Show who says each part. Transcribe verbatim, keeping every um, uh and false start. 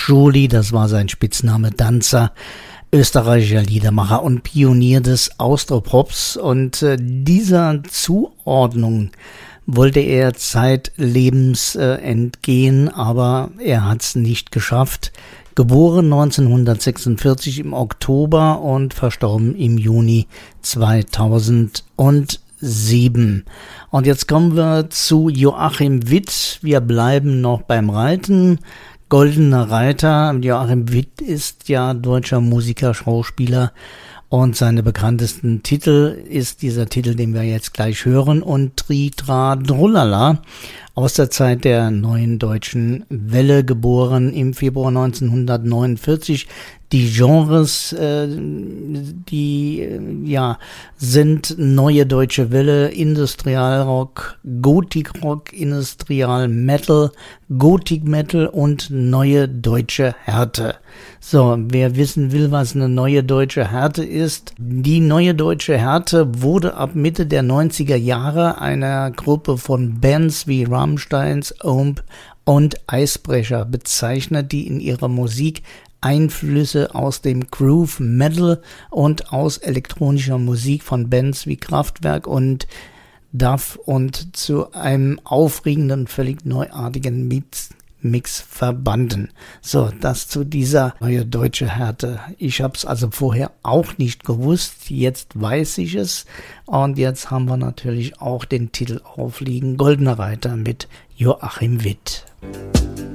Speaker 1: Jolie, das war sein Spitzname, Danzer, österreichischer Liedermacher und Pionier des Austropops. Und äh, dieser Zuordnung wollte er zeitlebens äh, entgehen, aber er hat es nicht geschafft. Geboren neunzehnhundertsechsundvierzig im Oktober und verstorben im Juni zweitausendsieben. Und jetzt kommen wir zu Joachim Witt. Wir bleiben noch beim Reiten. Goldener Reiter. Joachim Witt ist ja deutscher Musiker, Schauspieler und seine bekanntesten Titel ist dieser Titel, den wir jetzt gleich hören, und Tri Tra Drullala, aus der Zeit der Neuen Deutschen Welle, geboren im Februar neunzehnhundertneunundvierzig. Die Genres, äh, die äh, ja sind Neue Deutsche Welle, Industrialrock, Gothic-Rock, Industrial Metal, Gothic Metal und Neue Deutsche Härte. So, wer wissen will, was eine Neue Deutsche Härte ist, die Neue Deutsche Härte wurde ab Mitte der neunziger Jahre einer Gruppe von Bands wie Rammsteins, Omp und Eisbrecher bezeichnet, die in ihrer Musik Einflüsse aus dem Groove Metal und aus elektronischer Musik von Bands wie Kraftwerk und D A F und zu einem aufregenden, völlig neuartigen Mix, Mix verbanden. So, das zu dieser Neue Deutsche Härte. Ich habe es also vorher auch nicht gewusst, jetzt weiß ich es und jetzt haben wir natürlich auch den Titel aufliegen, Goldener Reiter mit Joachim Witt.